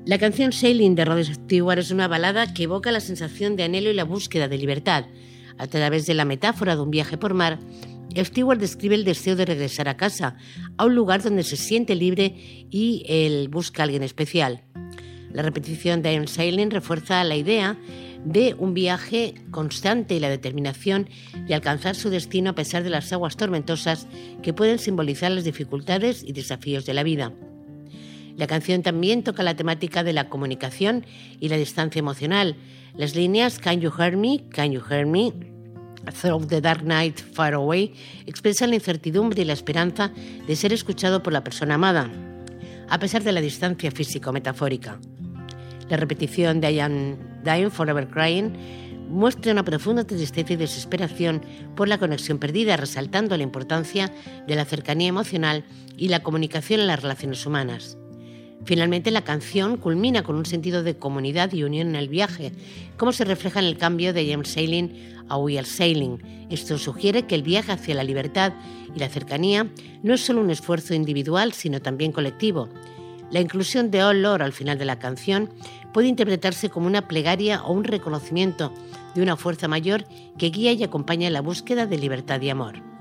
La canción Sailing de Rod Stewart es una balada que evoca la sensación de anhelo y la búsqueda de libertad. A través de la metáfora de un viaje por mar, Stewart describe el deseo de regresar a casa, a un lugar donde se siente libre y él busca a alguien especial. La repetición de I Am Sailing refuerza la idea de un viaje constante y la determinación de alcanzar su destino a pesar de las aguas tormentosas que pueden simbolizar las dificultades y desafíos de la vida. La canción también toca la temática de la comunicación y la distancia emocional. Las líneas Can you hear me? Can you hear me? Through the dark night far away expresan la incertidumbre y la esperanza de ser escuchado por la persona amada, a pesar de la distancia física o metafórica. La repetición de I Am Dying Forever Crying muestra una profunda tristeza y desesperación por la conexión perdida, resaltando la importancia de la cercanía emocional y la comunicación en las relaciones humanas. Finalmente, la canción culmina con un sentido de comunidad y unión en el viaje, como se refleja en el cambio de I Am Sailing a We Are Sailing. Esto sugiere que el viaje hacia la libertad y la cercanía no es solo un esfuerzo individual, sino también colectivo. La inclusión de Oh Lord al final de la canción puede interpretarse como una plegaria o un reconocimiento de una fuerza mayor que guía y acompaña la búsqueda de libertad y amor.